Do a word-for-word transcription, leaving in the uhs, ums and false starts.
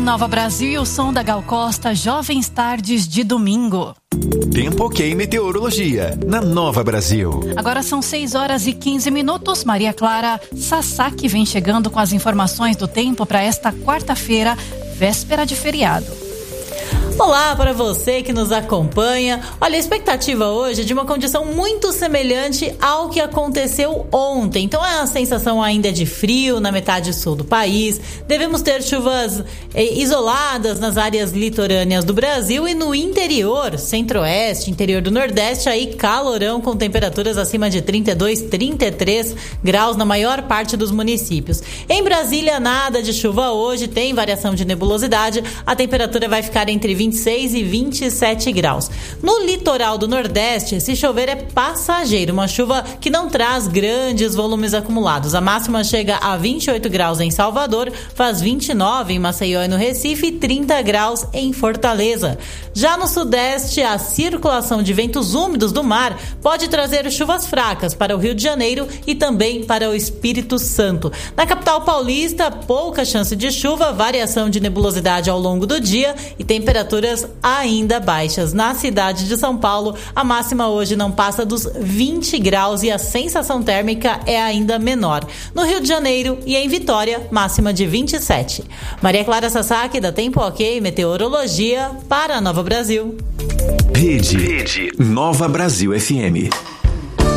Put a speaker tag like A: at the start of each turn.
A: Nova Brasil e o som da Gal Costa, Jovens Tardes de Domingo.
B: Tempo ok meteorologia, na Nova Brasil.
A: Agora são seis horas e quinze minutos. Maria Clara Sasaki vem chegando com as informações do tempo para esta quarta-feira, véspera de feriado.
C: Olá para você que nos acompanha. Olha, a expectativa hoje é de uma condição muito semelhante ao que aconteceu ontem. Então a sensação ainda é de frio na metade sul do país. Devemos ter chuvas eh, isoladas nas áreas litorâneas do Brasil e no interior, centro-oeste, interior do nordeste, aí calorão com temperaturas acima de trinta e dois, trinta e três graus na maior parte dos municípios. Em Brasília, nada de chuva hoje, tem variação de nebulosidade. A temperatura vai ficar entre vinte e seis e vinte e sete graus. No litoral do Nordeste, se chover é passageiro, uma chuva que não traz grandes volumes acumulados. A máxima chega a vinte e oito graus em Salvador, faz vinte e nove em Maceió e no Recife e trinta graus em Fortaleza. Já no Sudeste, a circulação de ventos úmidos do mar pode trazer chuvas fracas para o Rio de Janeiro e também para o Espírito Santo. Na capital paulista, pouca chance de chuva, variação de nebulosidade ao longo do dia e temperaturas ainda baixas. Na cidade de São Paulo, a máxima hoje não passa dos vinte graus e a sensação térmica é ainda menor. No Rio de Janeiro e em Vitória, máxima de vinte e sete. Maria Clara Sasaki, da Tempo Ok Meteorologia, para a Nova Brasil.
B: Rede, Rede Nova Brasil F M.